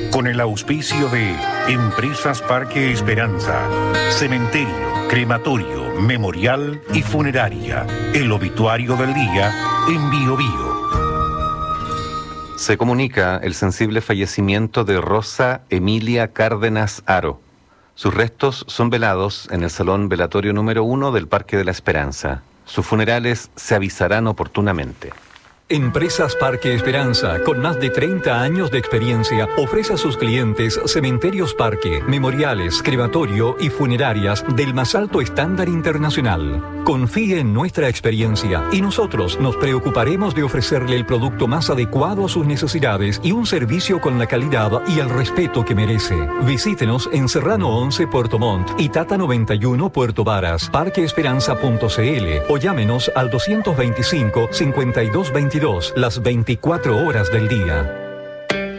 Con el auspicio de Empresas Parque Esperanza, Cementerio, Crematorio, Memorial y Funeraria. El obituario del día en Bio Bio. Se comunica el sensible fallecimiento de Rosa Emilia Cárdenas Haro. Sus restos son velados en el Salón Velatorio número 1 del Parque de la Esperanza. Sus funerales se avisarán oportunamente. Empresas Parque Esperanza, con más de 30 años de experiencia, ofrece a sus clientes cementerios parque, memoriales, crematorio y funerarias del más alto estándar internacional. Confíe en nuestra experiencia y nosotros nos preocuparemos de ofrecerle el producto más adecuado a sus necesidades y un servicio con la calidad y el respeto que merece. Visítenos en Serrano 11 Puerto Montt y Tata 91 Puerto Varas, parqueesperanza.cl o llámenos al 225-5222 las 24 horas del día.